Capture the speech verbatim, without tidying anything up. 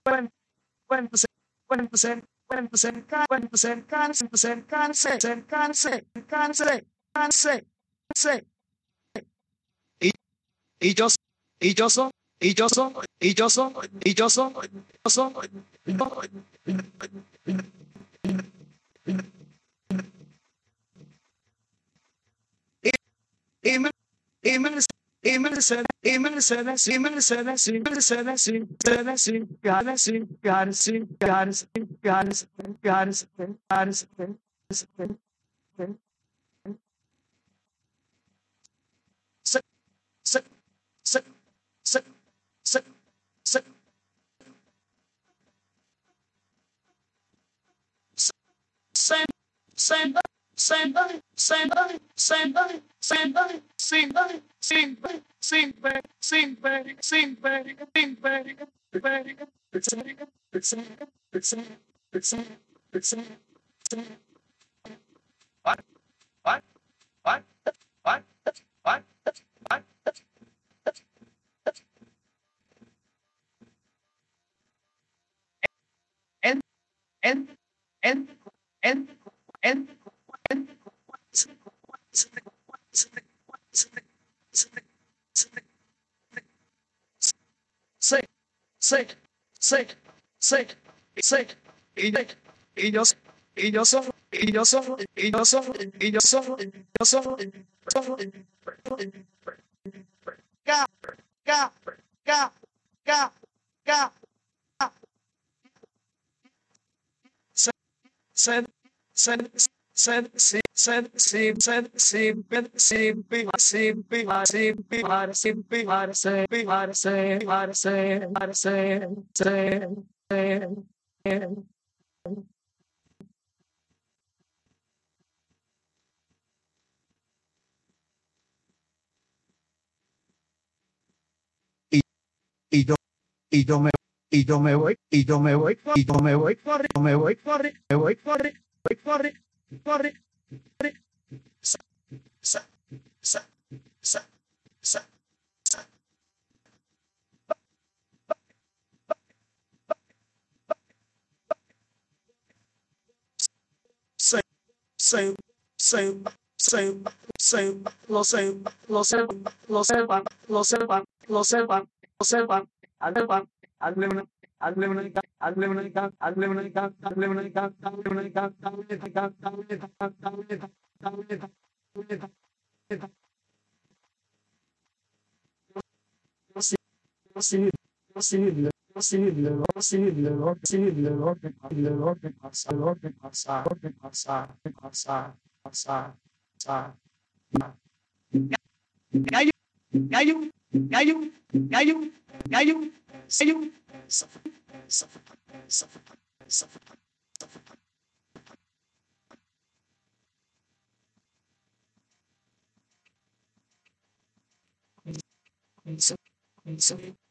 when when percent when percent when percent can when percent can percent can say can say can say can say say y y yo y yo soy y yo soy y yo soy y yo soy yo soy Email, email, email, send, email, send, email, send, email, send, send, send, got it, send, got it, send, got it, send, got it, send, got it, send, got it, send, send, send, send, send, send, send, send, send, send, send, send, send, send, send, send, sing, sing, sing, sing, sing, sing, what, what, what, what, what, what, and, and, and, and, and, and, say, say, say, say, say, y yo, y yo, y yo soy, y yo soy, y yo soy, y yo soy, yo soy, ga, ga, ga, ga, ga, send, send, send, send, send, send, send, send, send, be, send, be, send, be, send, be, send, be, send, send, send, send, send, send. Y, y yo, y yo me, y yo me voy, y yo me voy, y yo me voy, corre, me voy, corre, me voy, corre, voy, corre, corre, corre, sa, sa, sa, sa, sa, sa, say, say, say, say, say, lo sé, lo sé, lo sé, lo sé, lo sé, lo sé, alban, alban, alban, alban, alban, Possibile, possibile, possibile, possibile, possibile, possibile, che passa, che passa, che passa, che passa, passa, passa. Gaio, gaio, gaio, gaio, gaio, gaio, so, so, so,